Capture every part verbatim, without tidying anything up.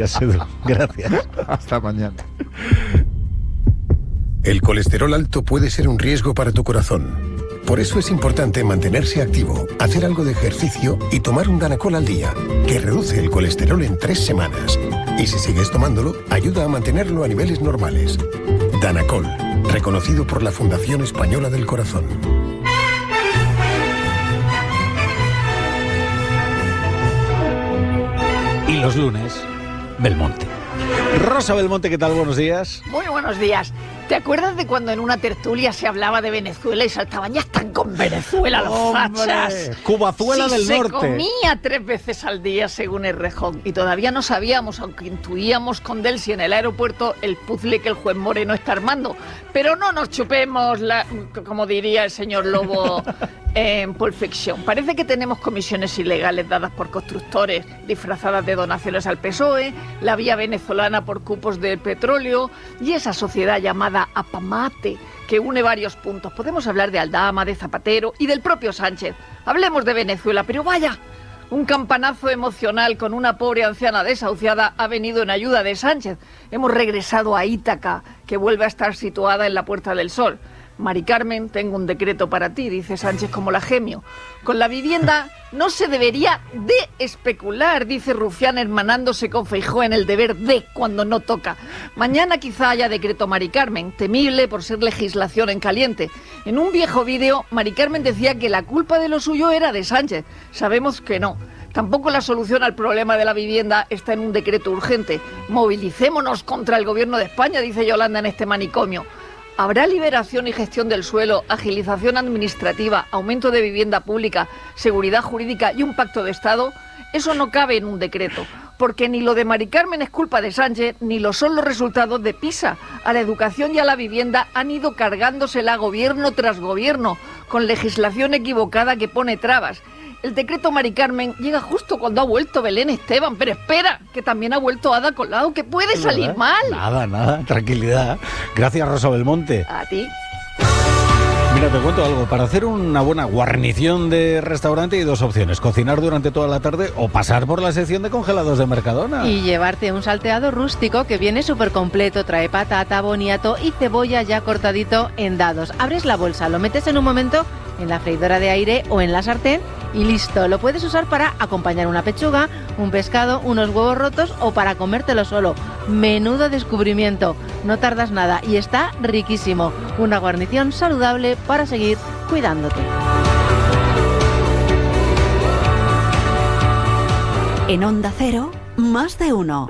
Gracias, Edu. Gracias. Hasta mañana. El colesterol alto puede ser un riesgo para tu corazón. Por eso es importante mantenerse activo, hacer algo de ejercicio y tomar un Danacol al día, que reduce el colesterol en tres semanas. Y si sigues tomándolo, ayuda a mantenerlo a niveles normales. Danacol, reconocido por la Fundación Española del Corazón. Y los lunes, Belmonte. Rosa Belmonte, ¿qué tal? Buenos días. Muy buenos días. ¿Te acuerdas de cuando en una tertulia se hablaba de Venezuela y saltaban, ya están con Venezuela los ¡Hombre! fachas? Cubazuela Sí, del se norte. comía tres veces al día según el Rejón. Y todavía no sabíamos, aunque intuíamos con Delcy en el aeropuerto, el puzzle que el juez Moreno está armando. Pero no nos chupemos, la, como diría el señor Lobo en Pulp Fiction. Parece que tenemos comisiones ilegales dadas por constructores disfrazadas de donaciones al P S O E, la vía venezolana por cupos de petróleo y esa sociedad llamada Apamate, que une varios puntos. Podemos hablar de Aldama, de Zapatero y del propio Sánchez. Hablemos de Venezuela, pero vaya, un campanazo emocional con una pobre anciana desahuciada ha venido en ayuda de Sánchez. Hemos regresado a Ítaca, que vuelve a estar situada en la Puerta del Sol. Mari Carmen, tengo un decreto para ti, dice Sánchez como la gemio. Con la vivienda no se debería de especular, dice Rufián hermanándose con Feijóo en el deber de cuando no toca. Mañana quizá haya decreto Mari Carmen, temible por ser legislación en caliente. En un viejo vídeo, Mari Carmen decía que la culpa de lo suyo era de Sánchez. Sabemos que no. Tampoco la solución al problema de la vivienda está en un decreto urgente. Movilicémonos contra el gobierno de España, dice Yolanda en este manicomio. ¿Habrá liberación y gestión del suelo, agilización administrativa, aumento de vivienda pública, seguridad jurídica y un pacto de Estado? Eso no cabe en un decreto, porque ni lo de Mari Carmen es culpa de Sánchez, ni lo son los resultados de PISA. A la educación y a la vivienda han ido cargándosela gobierno tras gobierno, con legislación equivocada que pone trabas. El decreto Mari Carmen llega justo cuando ha vuelto Belén Esteban, pero espera, que también ha vuelto Ada Colau, que puede salir ¿verdad? mal. Nada, nada, tranquilidad. Gracias, Rosa Belmonte. A ti. Mira, te cuento algo. Para hacer una buena guarnición de restaurante hay dos opciones. Cocinar durante toda la tarde o pasar por la sección de congelados de Mercadona. Y llevarte un salteado rústico que viene súper completo. Trae patata, boniato y cebolla ya cortadito en dados. Abres la bolsa, lo metes en un momento en la freidora de aire o en la sartén y listo. Lo puedes usar para acompañar una pechuga, un pescado, unos huevos rotos o para comértelo solo. Menudo descubrimiento. No tardas nada y está riquísimo. Una guarnición saludable para seguir cuidándote. En Onda Cero, más de uno.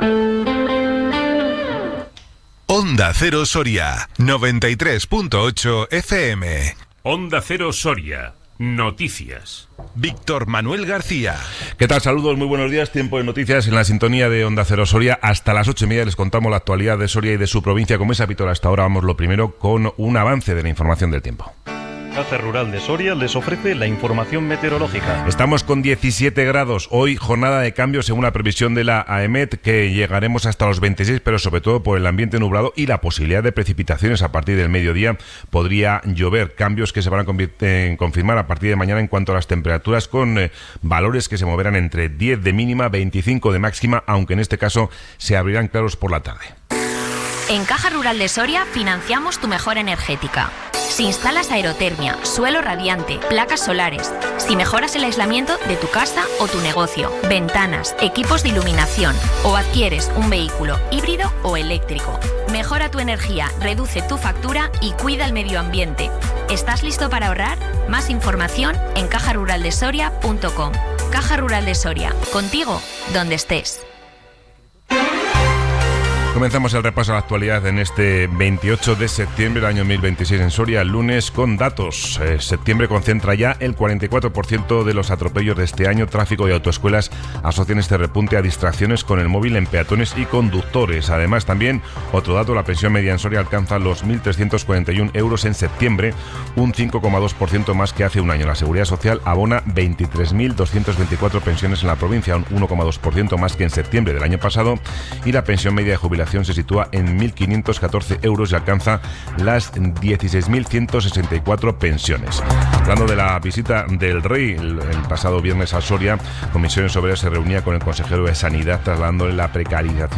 Onda Cero Soria, noventa y tres punto ocho F M. Onda Cero Soria. Noticias. Víctor Manuel García. ¿Qué tal? Saludos, muy buenos días. Tiempo de noticias en la sintonía de Onda Cero Soria. Hasta las ocho y media les contamos la actualidad de Soria y de su provincia. Como es habitual hasta ahora, vamos lo primero con un avance de la información del tiempo. Caja Rural de Soria les ofrece la información meteorológica. Estamos con diecisiete grados. Hoy jornada de cambio según la previsión de la AEMET, que llegaremos hasta los veintiséis, pero sobre todo por el ambiente nublado y la posibilidad de precipitaciones a partir del mediodía. Podría llover, cambios que se van a eh, confirmar a partir de mañana en cuanto a las temperaturas, con eh, valores que se moverán entre diez de mínima, veinticinco de máxima, aunque en este caso se abrirán claros por la tarde. En Caja Rural de Soria financiamos tu mejora energética. Si instalas aerotermia, suelo radiante, placas solares, si mejoras el aislamiento de tu casa o tu negocio, ventanas, equipos de iluminación o adquieres un vehículo híbrido o eléctrico. Mejora tu energía, reduce tu factura y cuida el medio ambiente. ¿Estás listo para ahorrar? Más información en caja rural de soria punto com. Caja Rural de Soria, contigo donde estés. Comenzamos el repaso a la actualidad en este veintiocho de septiembre del año dos mil veintiséis en Soria, lunes con datos. Eh, septiembre concentra ya el cuarenta y cuatro por ciento de los atropellos de este año. Tráfico y autoescuelas asocian este repunte a distracciones con el móvil en peatones y conductores. Además, también, otro dato, la pensión media en Soria alcanza los mil trescientos cuarenta y uno euros en septiembre, un cinco coma dos por ciento más que hace un año. La Seguridad Social abona veintitrés mil doscientas veinticuatro pensiones en la provincia, un uno coma dos por ciento más que en septiembre del año pasado, y la pensión media de jubilación se sitúa en mil quinientos catorce euros y alcanza las dieciséis mil ciento sesenta y cuatro pensiones. Hablando de la visita del Rey el, el pasado viernes a Soria, Comisiones Obreras se reunía con el consejero de Sanidad trasladándole la precarización